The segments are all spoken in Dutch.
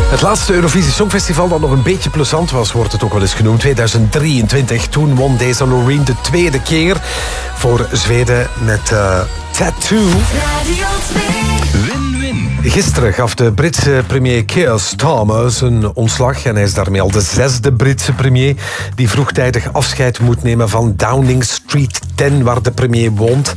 Het laatste Eurovisie Songfestival dat nog een beetje plezant was, wordt het ook wel eens genoemd. 2023, toen won deze Loreen de tweede keer voor Zweden met Tattoo. Win-win. Gisteren gaf de Britse premier Keir Starmer zijn ontslag. En hij is daarmee al de 6e Britse premier die vroegtijdig afscheid moet nemen van Downing Street 10, waar de premier woont.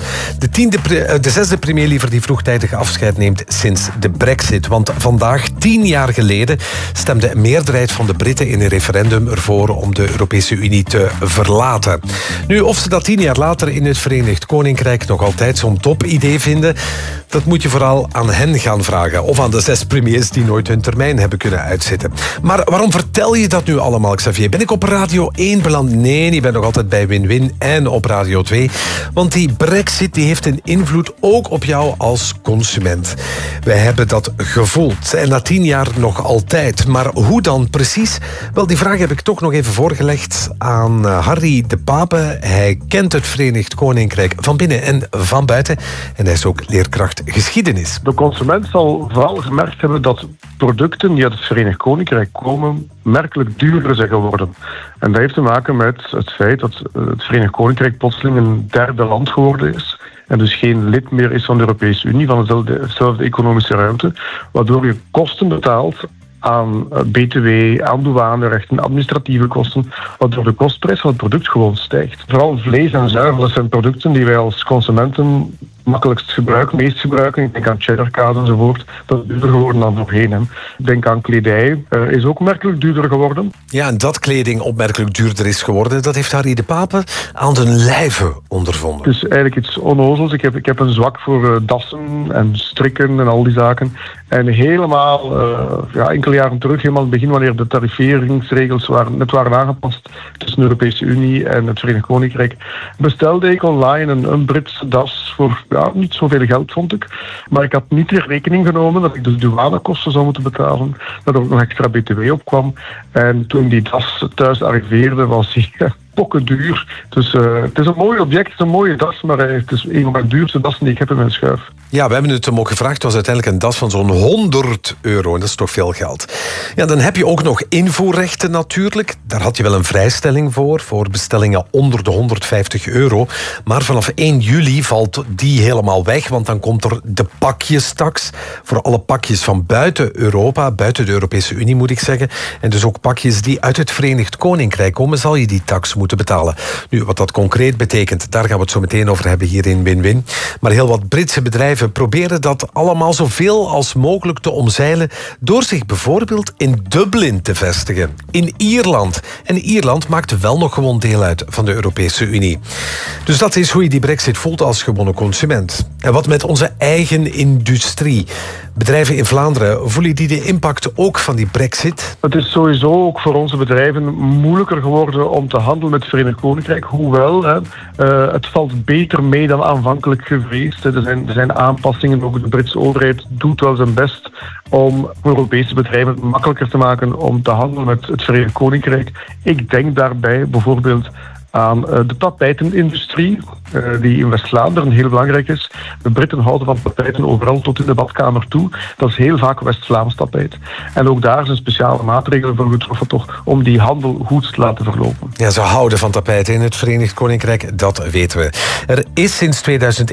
De 6e premier liever die vroegtijdig afscheid neemt sinds de Brexit. Want vandaag, 10 jaar geleden, stemde een meerderheid van de Britten in een referendum ervoor om de Europese Unie te verlaten. Nu, of ze dat 10 jaar later in het Verenigd Koninkrijk nog altijd zo'n topidee vinden, dat moet je vooral aan hen gaan vragen. Of aan de 6 premiers die nooit hun termijn hebben kunnen uitzitten. Maar waarom vertel je dat nu allemaal, Xavier? Ben ik op Radio 1 beland? Nee, ik ben nog altijd bij Win-Win en op Radio 2. Want die Brexit die heeft een invloed ook op jou als consument. Wij hebben dat gevoeld. En na 10 jaar nog altijd. Maar hoe dan precies? Wel, die vraag heb ik toch nog even voorgelegd aan Harry de Pape. Hij kent het Verenigd Koninkrijk van binnen en van buiten. En hij is ook leerkracht geschiedenis. De consument zal vooral gemerkt hebben dat producten die uit het Verenigd Koninkrijk komen merkelijk duurder zijn geworden. En dat heeft te maken met het feit dat het Verenigd Koninkrijk plotseling een derde land geworden is. En dus geen lid meer is van de Europese Unie, van dezelfde economische ruimte. Waardoor je kosten betaalt aan btw, aan douanerechten, administratieve kosten, waardoor de kostprijs van het product gewoon stijgt. Vooral vlees en zuivel, dat zijn producten die wij als consumenten makkelijkst gebruiken, meest gebruiken. Ik denk aan cheddarkaas enzovoort. Dat is duurder geworden dan voorheen. Ik denk aan kledij, is ook merkelijk duurder geworden. Ja, en dat kleding opmerkelijk duurder is geworden, dat heeft Harry de Pape aan den lijve ondervonden. Het is eigenlijk iets onnozels. Ik heb een zwak voor dassen en strikken en al die zaken. En helemaal, enkele jaren terug, helemaal in het begin, wanneer de tariferingsregels net waren aangepast tussen de Europese Unie en het Verenigd Koninkrijk, bestelde ik online een Britse das voor niet zoveel geld, vond ik. Maar ik had niet in rekening genomen dat ik de douanekosten zou moeten betalen, dat er ook nog extra btw op kwam. En toen die das thuis arriveerde, was hij pokken duur. Dus het is een mooi object, het is een mooie das, maar het is een van mijn duurste dassen die ik heb in mijn schuif. Ja, we hebben het hem ook gevraagd. Het was uiteindelijk een das van zo'n €100. En dat is toch veel geld. Ja, dan heb je ook nog invoerrechten natuurlijk. Daar had je wel een vrijstelling voor bestellingen onder de €150. Maar vanaf 1 juli valt die helemaal weg, want dan komt er de pakjestaks voor alle pakjes van buiten Europa, buiten de Europese Unie moet ik zeggen. En dus ook pakjes die uit het Verenigd Koninkrijk komen, zal je die tax moeten betalen. Nu, wat dat concreet betekent, daar gaan we het zo meteen over hebben hier in Win-Win. Maar heel wat Britse bedrijven proberen dat allemaal zoveel als mogelijk te omzeilen door zich bijvoorbeeld in Dublin te vestigen, in Ierland. En Ierland maakt wel nog gewoon deel uit van de Europese Unie. Dus dat is hoe je die Brexit voelt als gewone consument. En wat met onze eigen industrie? Bedrijven in Vlaanderen, voelen die de impact ook van die Brexit? Het is sowieso ook voor onze bedrijven moeilijker geworden om te handelen met het Verenigd Koninkrijk. Hoewel, het valt beter mee dan aanvankelijk gevreesd. Er zijn aanpassingen. Ook de Britse overheid doet wel zijn best om Europese bedrijven het makkelijker te maken om te handelen met het Verenigd Koninkrijk. Ik denk daarbij bijvoorbeeld aan de tapijtenindustrie, die in West-Vlaanderen heel belangrijk is. De Britten houden van tapijten overal tot in de badkamer toe. Dat is heel vaak West-Vlaams tapijt. En ook daar zijn speciale maatregelen voor getroffen toch om die handel goed te laten verlopen. Ja, ze houden van tapijten in het Verenigd Koninkrijk, dat weten we. Er is sinds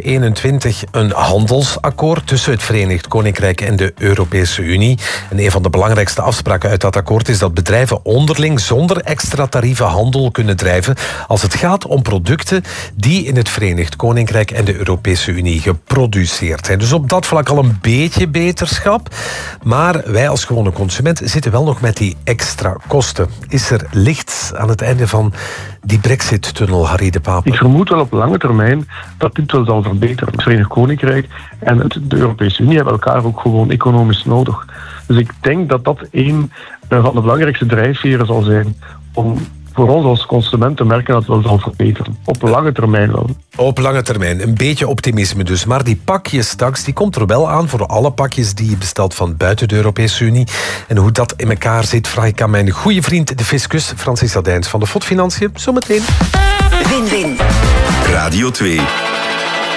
2021 een handelsakkoord tussen het Verenigd Koninkrijk en de Europese Unie. En een van de belangrijkste afspraken uit dat akkoord is dat bedrijven onderling zonder extra tarieven handel kunnen drijven als het gaat om producten die in het Verenigd Koninkrijk en de Europese Unie geproduceerd zijn. Dus op dat vlak al een beetje beterschap. Maar wij als gewone consument zitten wel nog met die extra kosten. Is er licht aan het einde van die Brexit-tunnel, Harry de Pape? Ik vermoed wel op lange termijn dat dit wel zal verbeteren. Het Verenigd Koninkrijk en de Europese Unie hebben elkaar ook gewoon economisch nodig. Dus ik denk dat dat een van de belangrijkste drijfveren zal zijn om voor ons als consumenten merken dat het wel zal verbeteren. Op lange termijn wel. Op lange termijn. Een beetje optimisme dus. Maar die pakjestaks die komt er wel aan voor alle pakjes die je bestelt van buiten de Europese Unie. En hoe dat in elkaar zit, vraag ik aan mijn goede vriend, de fiscus Francis Adijns van de FOD Financiën. Zometeen. Win-win. Radio 2.